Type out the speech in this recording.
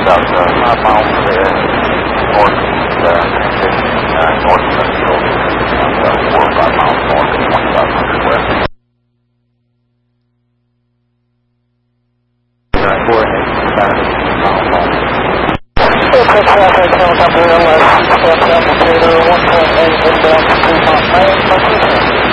about 5 miles northeast, transition north of the field, about 4 or 5 miles north of 2500 west. Go ahead, about 18 miles long. Traffic, Delta Real, 6 applicator, 1.8 inbound to Fremont, Maine,